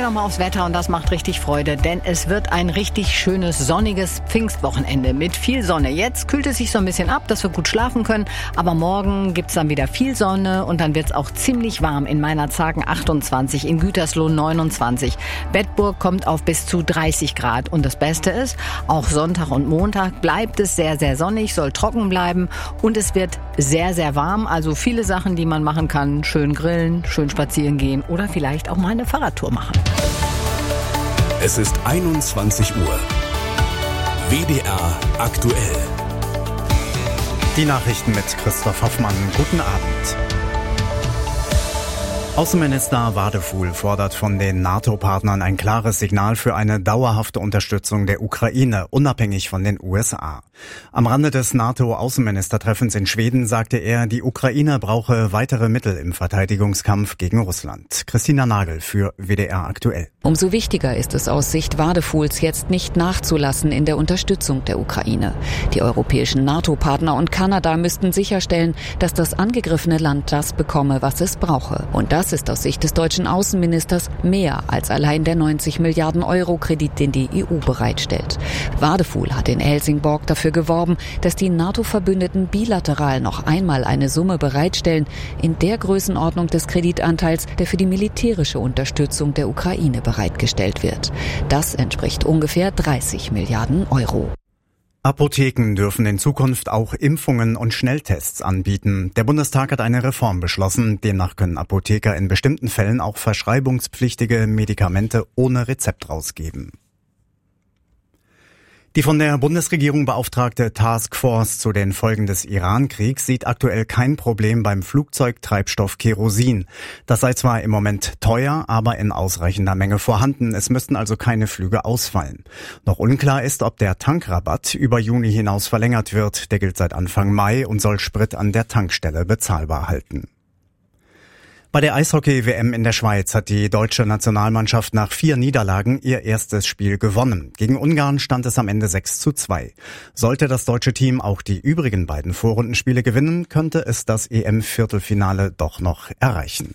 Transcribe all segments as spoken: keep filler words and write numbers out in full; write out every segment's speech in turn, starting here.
nochmal aufs Wetter und das macht richtig Freude, denn es wird ein richtig schönes, sonniges Pfingstwochenende mit viel Sonne. Jetzt kühlt es sich so ein bisschen ab, dass wir gut schlafen können, aber morgen gibt's dann wieder viel Sonne und dann wird's auch ziemlich warm. In Meinerzhagen achtundzwanzig, in Gütersloh neunundzwanzig. Bedburg kommt auf bis zu dreißig Grad und das Beste ist, auch Sonntag und Montag bleibt es sehr, sehr sonnig, soll trocken bleiben und es wird sehr, sehr warm. Also viele Sachen, die man machen kann, schön grillen, schön spazieren gehen oder vielleicht auch mal eine Fahrradtour machen. Es ist einundzwanzig Uhr. W D R aktuell. Die Nachrichten mit Christoph Hoffmann. Guten Abend. Außenminister Wadefuhl fordert von den NATO-Partnern ein klares Signal für eine dauerhafte Unterstützung der Ukraine, unabhängig von den U S A. Am Rande des NATO-Außenministertreffens in Schweden sagte er, die Ukraine brauche weitere Mittel im Verteidigungskampf gegen Russland. Christina Nagel für W D R aktuell. Umso wichtiger ist es aus Sicht Wadefuhls jetzt nicht nachzulassen in der Unterstützung der Ukraine. Die europäischen NATO-Partner und Kanada müssten sicherstellen, dass das angegriffene Land das bekomme, was es brauche. Und das ist aus Sicht des deutschen Außenministers mehr als allein der neunzig Milliarden Euro Kredit, den die E U bereitstellt. Wadefuhl hat in Helsingborg dafür geworben, dass die NATO-Verbündeten bilateral noch einmal eine Summe bereitstellen in der Größenordnung des Kreditanteils, der für die militärische Unterstützung der Ukraine bereitgestellt wird. Das entspricht ungefähr dreißig Milliarden Euro. Apotheken dürfen in Zukunft auch Impfungen und Schnelltests anbieten. Der Bundestag hat eine Reform beschlossen. Demnach können Apotheker in bestimmten Fällen auch verschreibungspflichtige Medikamente ohne Rezept rausgeben. Die von der Bundesregierung beauftragte Taskforce zu den Folgen des Iran-Kriegs sieht aktuell kein Problem beim Flugzeugtreibstoff Kerosin. Das sei zwar im Moment teuer, aber in ausreichender Menge vorhanden. Es müssten also keine Flüge ausfallen. Noch unklar ist, ob der Tankrabatt über Juni hinaus verlängert wird. Der gilt seit Anfang Mai und soll Sprit an der Tankstelle bezahlbar halten. Bei der Eishockey-W M in der Schweiz hat die deutsche Nationalmannschaft nach vier Niederlagen ihr erstes Spiel gewonnen. Gegen Ungarn stand es am Ende sechs zu zwei. Sollte das deutsche Team auch die übrigen beiden Vorrundenspiele gewinnen, könnte es das E M-Viertelfinale doch noch erreichen.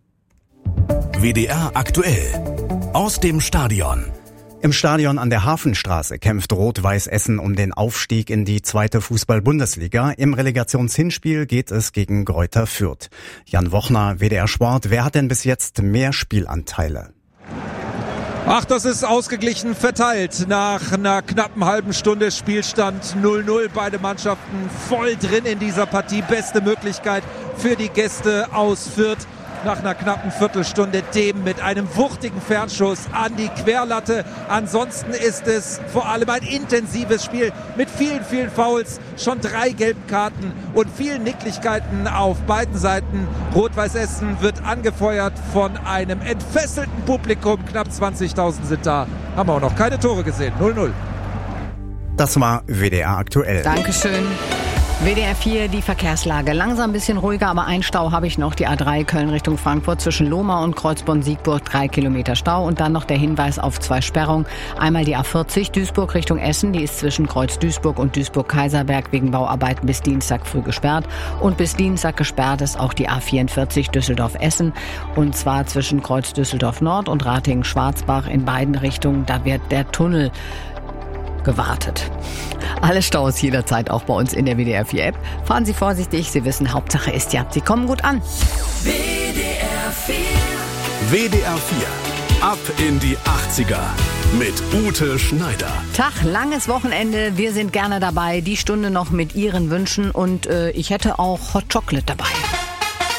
W D R aktuell. Aus dem Stadion. Im Stadion an der Hafenstraße kämpft Rot-Weiß Essen um den Aufstieg in die zweite Fußball-Bundesliga. Im Relegationshinspiel geht es gegen Greuther Fürth. Jan Wochner, W D R Sport. Wer hat denn bis jetzt mehr Spielanteile? Ach, das ist ausgeglichen verteilt. Nach einer knappen halben Stunde Spielstand null null. Beide Mannschaften voll drin in dieser Partie. Beste Möglichkeit für die Gäste aus Fürth. Nach einer knappen Viertelstunde dem mit einem wuchtigen Fernschuss an die Querlatte. Ansonsten ist es vor allem ein intensives Spiel mit vielen, vielen Fouls, schon drei gelben Karten und vielen Nicklichkeiten auf beiden Seiten. Rot-Weiß Essen wird angefeuert von einem entfesselten Publikum. Knapp zwanzigtausend sind da. Haben wir auch noch keine Tore gesehen. null null. Das war W D R aktuell. Dankeschön. W D R vier, die Verkehrslage. Langsam ein bisschen ruhiger, aber ein Stau habe ich noch. Die A drei Köln Richtung Frankfurt zwischen Lohmar und Kreuzborn-Siegburg. Drei Kilometer Stau. Und dann noch der Hinweis auf zwei Sperrungen. Einmal die A vierzig Duisburg Richtung Essen. Die ist zwischen Kreuz Duisburg und Duisburg-Kaiserberg wegen Bauarbeiten bis Dienstag früh gesperrt. Und bis Dienstag gesperrt ist auch die A vierundvierzig Düsseldorf-Essen. Und zwar zwischen Kreuz Düsseldorf Nord und Ratingen-Schwarzbach in beiden Richtungen. Da wird der Tunnel gewartet. Alle Staus jederzeit auch bei uns in der W D R vier App. Fahren Sie vorsichtig, Sie wissen, Hauptsache ist ja, Sie kommen gut an. W D R vier. W D R vier. Ab in die achtziger mit Ute Schneider. Tag, langes Wochenende. Wir sind gerne dabei. Die Stunde noch mit Ihren Wünschen und äh, ich hätte auch Hot Chocolate dabei.